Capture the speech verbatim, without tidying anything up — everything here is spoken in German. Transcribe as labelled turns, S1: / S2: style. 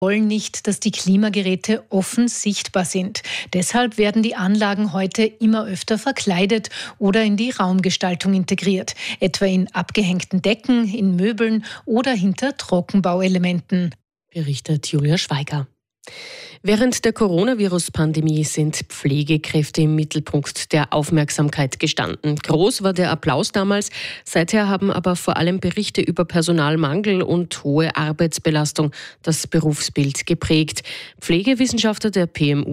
S1: wollen nicht, dass die Klimageräte offen sichtbar sind. Deshalb werden die Anlagen heute immer öfter verkleidet oder in die Raumgestaltung integriert, etwa in abgehängten Decken, in Möbeln oder hinter Trockenbauelementen.
S2: Berichtet Julia Schweiger. Während der Coronavirus-Pandemie sind Pflegekräfte im Mittelpunkt der Aufmerksamkeit gestanden. Groß war der Applaus damals. Seither haben aber vor allem Berichte über Personalmangel und hohe Arbeitsbelastung das Berufsbild geprägt. Pflegewissenschaftler der P M U